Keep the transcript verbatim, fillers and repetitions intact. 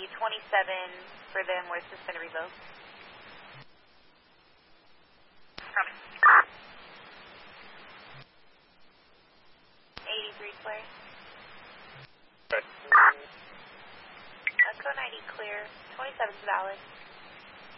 twenty-seven for them where it's been revoked. eighty-three clear. Okay. Echo ninety clear. twenty-seven's valid.